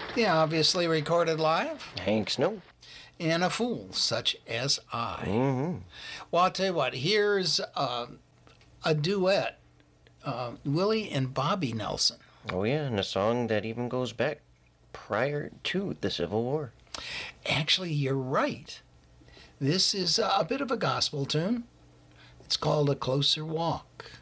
Yeah, obviously recorded live. Hank Snow. And A Fool Such as I. Mm-hmm. Well, I'll tell you what, here's a duet, Willie and Bobby Nelson. Oh, yeah, and a song that even goes back prior to the Civil War. Actually, you're right. This is a bit of a gospel tune. It's called A Closer Walk.